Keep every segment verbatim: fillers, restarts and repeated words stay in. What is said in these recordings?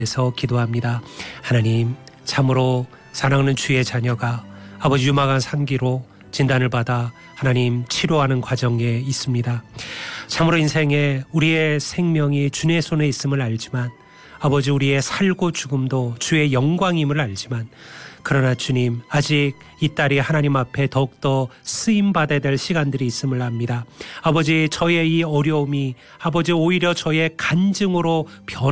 에서 기도합니다. 하나님, 참으로 사랑하는 주의 자녀가 아버지 유망한 상기로 진단을 받아 하나님 치료하는 과정에 있습니다. 참으로 인생에 우리의 생명이 주님의 손에 있음을 알지만 아버지 우리의 살고 죽음도 주의 영광임을 알지만 그러나 주님 아직 이 딸이 하나님 앞에 더욱더 쓰임받아야 될 시간들이 있음을 압니다. 아버지 저의 이 어려움이 아버지 오히려 저의 간증으로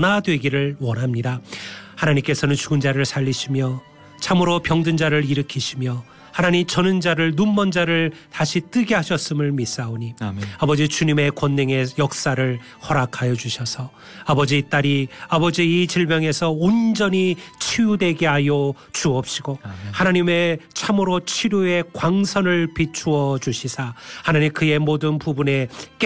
변화되기를 원합니다. 하나님께서는 죽은 자를 살리시며 참으로 병든 자를 일으키시며 하나님 저는 자를 눈먼 자를 다시 뜨게 하셨음을 믿사오니 아멘. 아버지 주님의 권능의 역사를 허락하여 주셔서 아버지 이 딸이 아버지 이 질병에서 온전히 치유되게 하여 주옵시고 아멘. 하나님의 참으로 치료의 광선을 비추어 주시사 하나님 그의 모든 부분에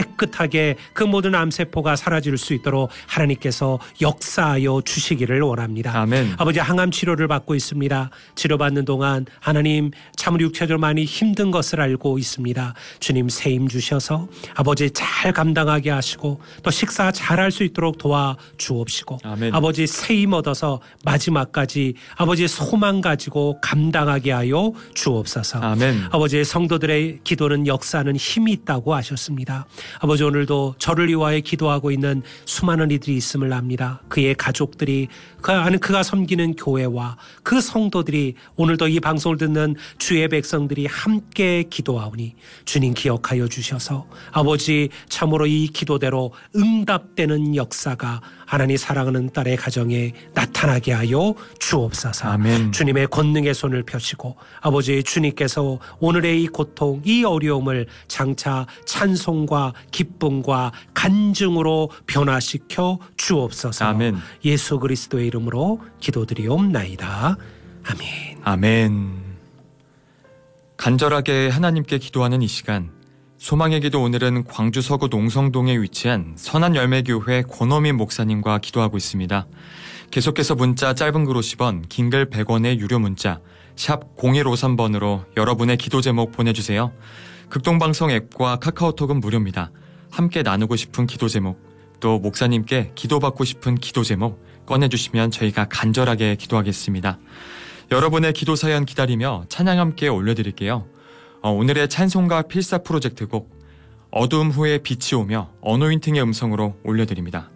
깨끗하게 그 모든 암세포가 사라질 수 있도록 하나님께서 역사하여 주시기를 원합니다. 아멘. 아버지 항암 치료를 받고 있습니다. 치료받는 동안 하나님 참으로 육체적으로 많이 힘든 것을 알고 있습니다. 주님 세임 주셔서 아버지 잘 감당하게 하시고 또 식사 잘할 수 있도록 도와 주옵시고 아멘. 아버지 세임 얻어서 마지막까지 아버지 소망 가지고 감당하게 하여 주옵소서. 아멘. 아버지 성도들의 기도는 역사는 힘이 있다고 하셨습니다. 아버지 오늘도 저를 위하여 기도하고 있는 수많은 이들이 있음을 압니다. 그의 가족들이 그 아는 그가 섬기는 교회와 그 성도들이 오늘도 이 방송을 듣는 주의 백성들이 함께 기도하오니 주님 기억하여 주셔서 아버지 참으로 이 기도대로 응답되는 역사가 하나님 사랑하는 딸의 가정에 나타나게 하여 주옵소서. 아멘. 주님의 권능의 손을 펴시고 아버지 주님께서 오늘의 이 고통 이 어려움을 장차 찬송과 기쁨과 간증으로 변화시켜 주옵소서. 아멘. 예수 그리스도의 이름으로 기도드리옵나이다. 아멘. 아멘. 간절하게 하나님께 기도하는 이 시간, 소망의 기도 오늘은 광주 서구 농성동에 위치한 선한열매교회 권호민 목사님과 기도하고 있습니다. 계속해서 문자 짧은 글 오십 원, 긴 글 백 원의 유료 문자 샵 공일오삼 번으로 여러분의 기도 제목 보내주세요. 극동방송 앱과 카카오톡은 무료입니다. 함께 나누고 싶은 기도 제목, 또 목사님께 기도받고 싶은 기도 제목 꺼내주시면 저희가 간절하게 기도하겠습니다. 여러분의 기도 사연 기다리며 찬양 함께 올려드릴게요. 어, 오늘의 찬송가 필사 프로젝트 곡 어두움 후에 빛이 오며 어노인팅의 음성으로 올려드립니다.